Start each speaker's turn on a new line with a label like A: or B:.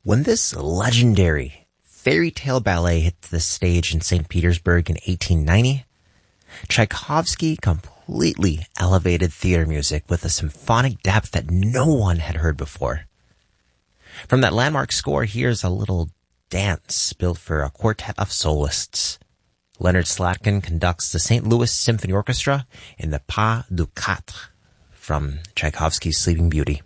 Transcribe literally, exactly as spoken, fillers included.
A: When this legendary fairy tale ballet hit the stage in Saint Petersburg in eighteen ninety, Tchaikovsky completely elevated theater music with a symphonic depth that no one had heard before. From that landmark score, here's a little dance built for a quartet of soloists. Leonard Slatkin conducts the Saint Louis Symphony Orchestra in the Pas de Quatre from Tchaikovsky's Sleeping Beauty.